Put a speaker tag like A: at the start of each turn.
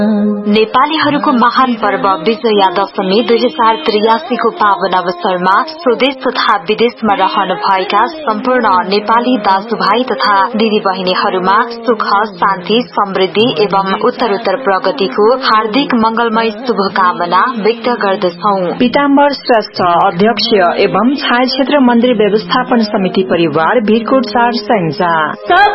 A: नेपालीहरूको महान पर्व विजया दशमी 2083 को पावन अवसरमा स्वदेश तथा विदेशमा रहनुभएका सम्पूर्ण नेपाली दाजुभाइ तथा दिदी बहिनीहरूमा सुख शान्ति समृद्धि एवं उत्तरोत्तर प्रगतिको हार्दिक मंगलमय शुभकामना व्यक्त गर्दछौ।
B: पीताम्बर श्रेष्ठ अध्यक्ष एवं छाया क्षेत्र मन्दिर व्यवस्थापन समिति परिवार भिरकोट 4 सैंजा।